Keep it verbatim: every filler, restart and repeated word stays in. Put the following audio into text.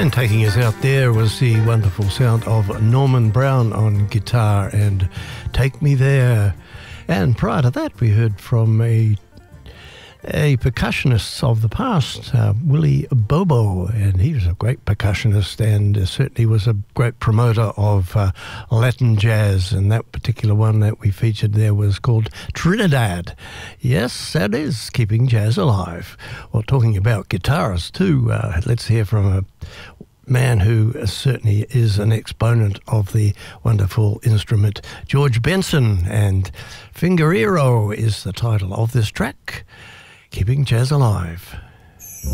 And taking us out there was the wonderful sound of Norman Brown on guitar and Take Me There. And prior to that, we heard from a a percussionist of the past, uh, Willie Bobo, and he was a great percussionist and uh, certainly was a great promoter of uh, Latin jazz, and that particular one that we featured there was called Trinidad. Yes, that is keeping jazz alive. Well, talking about guitarists too, uh, let's hear from a man who certainly is an exponent of the wonderful instrument, George Benson, and Fingerero is the title of this track, Keeping Jazz Alive.